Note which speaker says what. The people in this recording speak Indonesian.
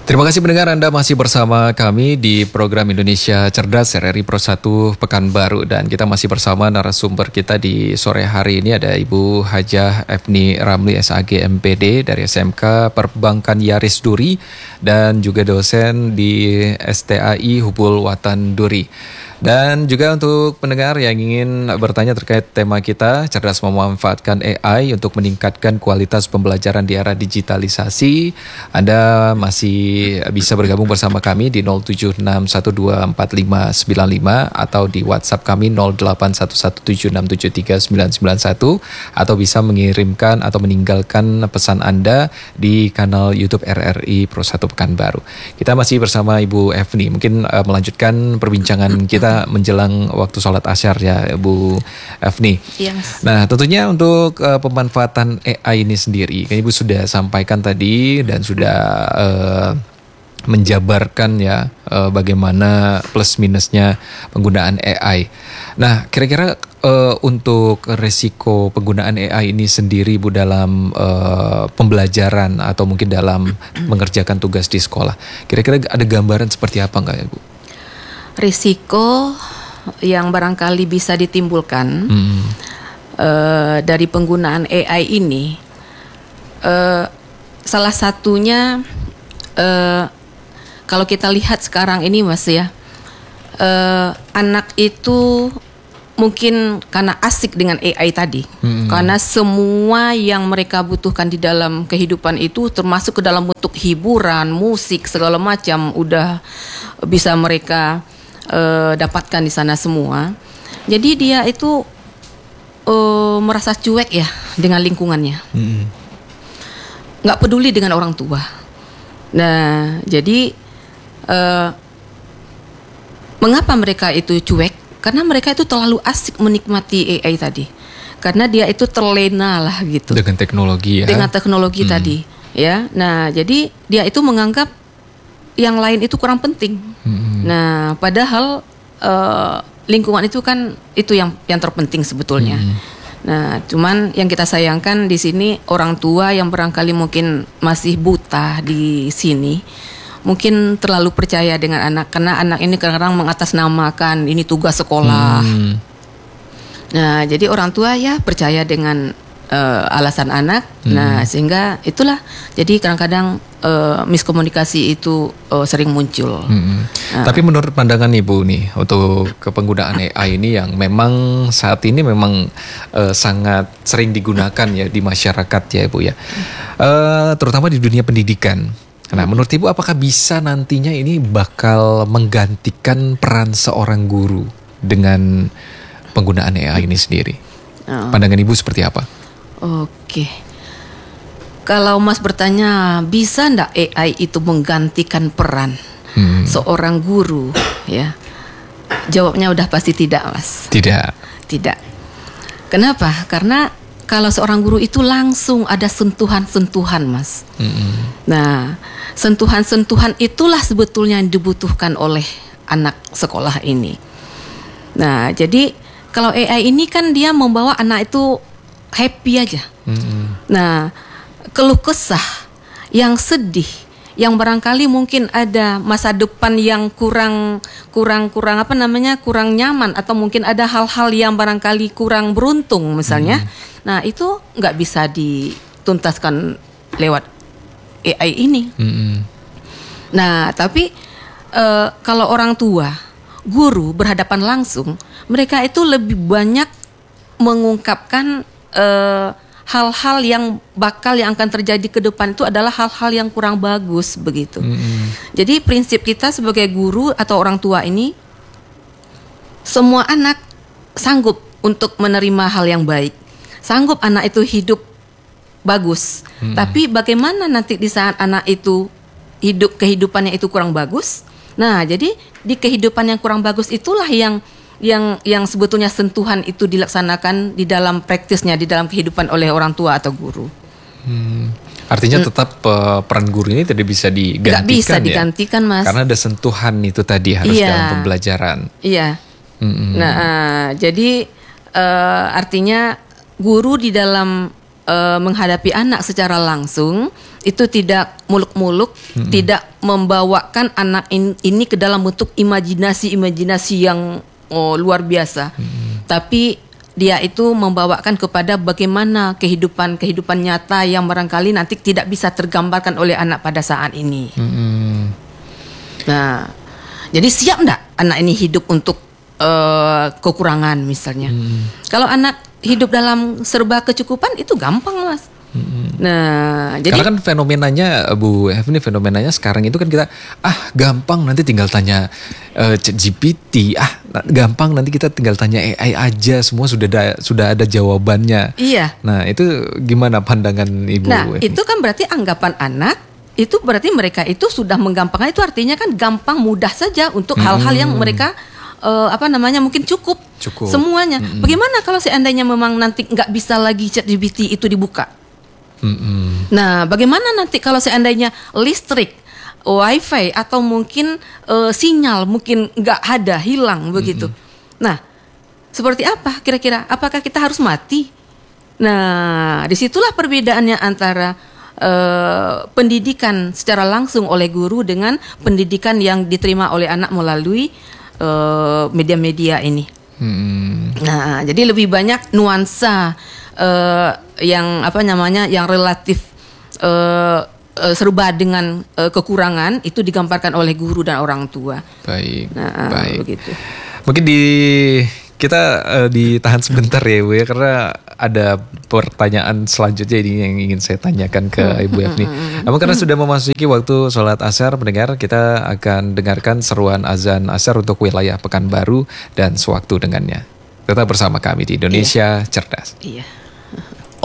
Speaker 1: Terima kasih pendengar, Anda masih bersama kami di program Indonesia Cerdas RRI Pro 1 Pekanbaru, dan kita masih bersama narasumber kita di sore hari ini ada Ibu Hajah Efni Ramli SAG MPD dari SMK Perbankan Yaris Duri dan juga dosen di STAI Hubul Watan Duri. Dan juga untuk pendengar yang ingin bertanya terkait tema kita, cerdas memanfaatkan AI untuk meningkatkan kualitas pembelajaran di era digitalisasi, Anda masih bisa bergabung bersama kami di 0761245595 atau di WhatsApp kami 081176739991, atau bisa mengirimkan atau meninggalkan pesan Anda di kanal YouTube RRI Pro 1 Pekanbaru. Kita masih bersama Ibu Efni, mungkin melanjutkan perbincangan kita menjelang waktu sholat asyar ya Bu Efni.
Speaker 2: Iya, Mas.
Speaker 1: Nah, tentunya untuk pemanfaatan AI ini sendiri, kan Ibu sudah sampaikan tadi dan sudah menjabarkan ya bagaimana plus minusnya penggunaan AI. Nah, kira-kira untuk resiko penggunaan AI ini sendiri Bu dalam pembelajaran atau mungkin dalam mengerjakan tugas di sekolah, kira-kira ada gambaran seperti apa enggak ya Bu?
Speaker 2: Risiko yang barangkali bisa ditimbulkan dari penggunaan AI ini, salah satunya kalau kita lihat sekarang ini Mas ya, anak itu mungkin karena asik dengan AI tadi, karena semua yang mereka butuhkan di dalam kehidupan itu termasuk ke dalam bentuk hiburan, musik, segala macam udah bisa mereka dapatkan di sana semua. Jadi dia itu merasa cuek ya dengan lingkungannya, nggak peduli dengan orang tua. Nah, jadi mengapa mereka itu cuek? Karena mereka itu terlalu asik menikmati AI tadi. Karena dia itu terlena lah gitu
Speaker 1: dengan teknologi ya.
Speaker 2: Dengan teknologi tadi, ya. Nah, jadi dia itu menganggap yang lain itu kurang penting. Nah, padahal lingkungan itu kan itu yang terpenting sebetulnya. Nah, cuman yang kita sayangkan di sini orang tua yang barangkali mungkin masih buta di sini, mungkin terlalu percaya dengan anak, karena anak ini kadang-kadang mengatasnamakan ini tugas sekolah. Nah, jadi orang tua ya percaya dengan alasan anak. Nah, sehingga itulah jadi kadang-kadang miskomunikasi itu sering muncul.
Speaker 1: Tapi menurut pandangan Ibu nih untuk penggunaan AI ini yang memang saat ini memang sangat sering digunakan ya di masyarakat ya Ibu ya, terutama di dunia pendidikan. Nah, menurut Ibu apakah bisa nantinya ini bakal menggantikan peran seorang guru dengan penggunaan AI ini sendiri? Pandangan Ibu seperti apa?
Speaker 2: Oke. Kalau Mas bertanya bisa enggak AI itu menggantikan peran seorang guru ya? Jawabnya udah pasti tidak, Mas. Tidak. Kenapa? Karena kalau seorang guru itu langsung ada sentuhan-sentuhan, Mas. Nah, sentuhan-sentuhan itulah sebetulnya yang dibutuhkan oleh anak sekolah ini. Nah, jadi kalau AI ini kan dia membawa anak itu happy aja. Nah, keluh kesah, yang sedih, yang barangkali mungkin ada masa depan yang kurang nyaman, atau mungkin ada hal-hal yang barangkali kurang beruntung misalnya. Nah, itu nggak bisa dituntaskan lewat AI ini. Nah, tapi kalau orang tua, guru berhadapan langsung, mereka itu lebih banyak mengungkapkan hal-hal yang akan terjadi ke depan itu adalah hal-hal yang kurang bagus begitu. Jadi prinsip kita sebagai guru atau orang tua ini, semua anak sanggup untuk menerima hal yang baik, sanggup anak itu hidup bagus. Tapi bagaimana nanti di saat anak itu hidup kehidupannya itu kurang bagus? Nah, jadi di kehidupan yang kurang bagus itulah yang sebetulnya sentuhan itu dilaksanakan di dalam praktisnya, di dalam kehidupan oleh orang tua atau guru.
Speaker 1: Artinya tetap peran guru ini tidak bisa digantikan. Tidak bisa
Speaker 2: digantikan, Mas.
Speaker 1: Karena ada sentuhan itu tadi harus dalam pembelajaran. Iya.
Speaker 2: Nah, jadi artinya guru di dalam menghadapi anak secara langsung itu tidak muluk-muluk, tidak membawakan anak ini ke dalam bentuk imajinasi yang luar biasa. Tapi dia itu membawakan kepada bagaimana kehidupan nyata yang barangkali nanti tidak bisa tergambarkan oleh anak pada saat ini. Nah, jadi siap enggak anak ini hidup untuk kekurangan misalnya. Kalau anak hidup dalam serba kecukupan itu gampang, Mas. Nah, jadi
Speaker 1: karena kan fenomenanya Bu Evni, fenomenanya sekarang itu kan kita gampang nanti tinggal tanya ChatGPT, gampang nanti kita tinggal tanya AI aja, semua sudah ada jawabannya.
Speaker 2: Iya.
Speaker 1: Nah, itu gimana pandangan Ibu Evni?
Speaker 2: Itu kan berarti anggapan anak itu berarti mereka itu sudah menggampangkan, itu artinya kan gampang, mudah saja untuk hal-hal yang mereka mungkin cukup semuanya. Bagaimana kalau seandainya memang nanti nggak bisa lagi ChatGPT itu dibuka? Nah, bagaimana nanti kalau seandainya listrik, wifi atau mungkin sinyal mungkin nggak ada, hilang begitu? Nah, seperti apa kira-kira? Apakah kita harus mati? Nah, disitulah perbedaannya antara pendidikan secara langsung oleh guru dengan pendidikan yang diterima oleh anak melalui media-media ini. Nah, jadi lebih banyak nuansa yang relatif serba dengan kekurangan itu digambarkan oleh guru dan orang tua.
Speaker 1: Baik.
Speaker 2: Begitu.
Speaker 1: Mungkin kita ditahan sebentar ya Bu ya, karena ada pertanyaan selanjutnya ini yang ingin saya tanyakan ke Ibu Evni. Namun karena sudah memasuki waktu sholat asar, pendengar, kita akan dengarkan seruan azan asar untuk wilayah Pekanbaru dan sewaktu dengannya. Tetap bersama kami di Indonesia Cerdas.
Speaker 2: Iya.